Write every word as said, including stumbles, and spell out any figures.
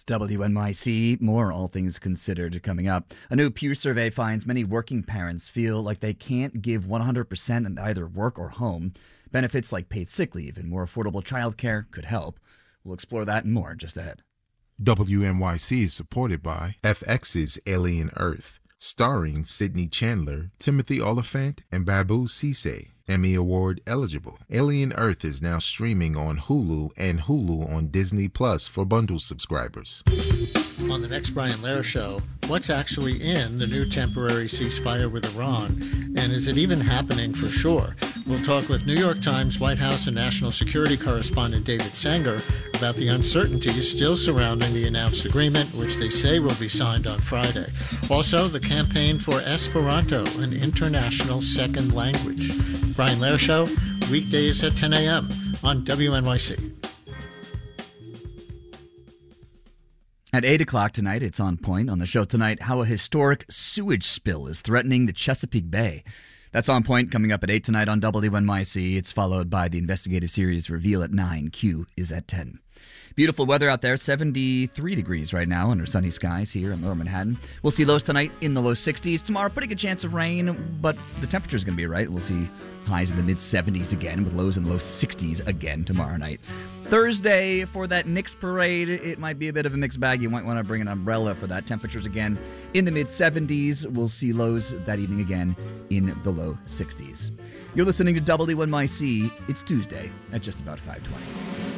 It's W N Y C. More All Things Considered coming up. A new Pew survey finds many working parents feel like they can't give one hundred percent in either work or home. Benefits like paid sick leave and more affordable childcare could help. We'll explore that and more just ahead. W N Y C is supported by F X's Alien Earth, starring Sidney Chandler, Timothy Oliphant, and Babu Cisse. Emmy Award eligible. Alien Earth is now streaming on Hulu and Hulu on Disney Plus for bundle subscribers. On the next Brian Lehrer Show, what's actually in the new temporary ceasefire with Iran, and is it even happening for sure? We'll talk with New York Times White House and National Security Correspondent David Sanger about the uncertainties still surrounding the announced agreement, which they say will be signed on Friday. Also, the campaign for Esperanto, an international second language. Brian Lehrer Show, weekdays at ten a.m. on W N Y C. At eight o'clock tonight, it's On Point. On the show tonight, how a historic sewage spill is threatening the Chesapeake Bay. That's On Point, coming up at eight tonight on W N Y C. It's followed by the investigative series Reveal at nine. Q is at ten. Beautiful weather out there, seventy-three degrees right now under sunny skies here in Lower Manhattan. We'll see lows tonight in the low sixties. Tomorrow, pretty good chance of rain, but the temperature's going to be right. We'll see highs in the mid-seventies again with lows in the low sixties again tomorrow night. Thursday, for that Knicks parade, it might be a bit of a mixed bag. You might want to bring an umbrella for that. Temperatures again in the mid-seventies. We'll see lows that evening again in the low sixties. You're listening to W N Y C. It's Tuesday at just about five twenty.